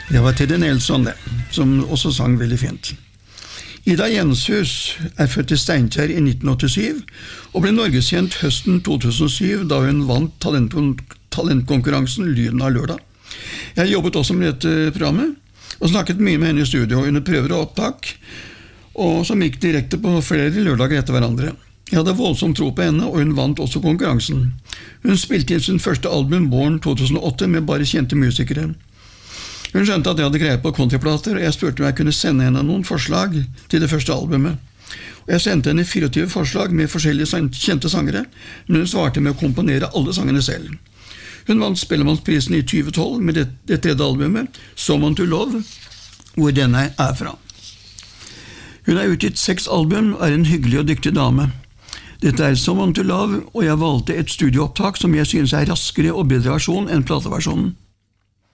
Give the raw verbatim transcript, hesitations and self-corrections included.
Det var Teddy Nelson det, som også sang veldig fint. Ida Jenshus er født i Steinkjer i nitten åttisyv, og ble norgeskjent høsten to tusen og syv da hun vant talentkon- talentkonkurransen Lyden av lørdag. Jeg jobbet også med dette programmet, og snakket mye med henne i studio under prøver og opptak, og som gikk direkte på flere lørdager etter hverandre. Jeg hadde voldsomt tro på henne, og hun vant også konkurransen. Hun spilte inn sin første album Born to tusen og åtte med bare kjente musikere. Hun skjønte at jeg hadde greie på countryplater, og jeg spurte om jeg kunne sende henne noen forslag til det første albumet. Og jeg sendte henne fireogtyve forslag med forskjellige kjente sangere, men hun svarte med å komponere alle sangene selv. Hun vant Spellemannsprisen i tjue tolv med det, det tredje albumet, Someone to Love, hvor denne er fra. Hun har utgitt seks album og er en hyggelig og dyktig dame. Dette er Someone to Love, og jeg valgte et studioopptak som jeg synes er raskere og bedre versjon enn plateversjonen.